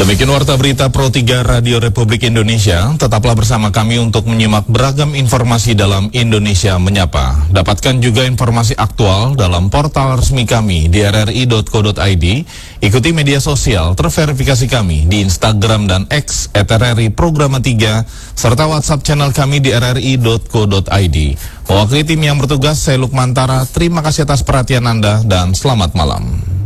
Demikian warta berita Pro 3 Radio Republik Indonesia. Tetaplah bersama kami untuk menyimak beragam informasi dalam Indonesia Menyapa. Dapatkan juga informasi aktual dalam portal resmi kami di rri.co.id. Ikuti media sosial terverifikasi kami di Instagram dan X @RRI Programa 3 serta WhatsApp channel kami di rri.co.id. Mewakili tim yang bertugas, saya Lukmantara. Terima kasih atas perhatian Anda dan selamat malam.